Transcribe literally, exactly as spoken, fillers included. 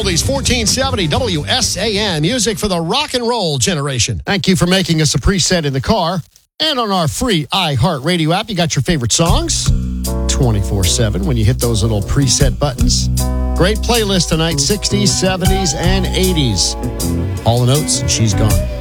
Oldies fourteen seventy W S A N, music for the rock and roll generation. Thank you for making us a preset in the car. And on our free iHeartRadio app, you got your favorite songs twenty-four seven when you hit those little preset buttons. Great playlist tonight, sixties, seventies, and eighties. Hall and Oates, She's Gone.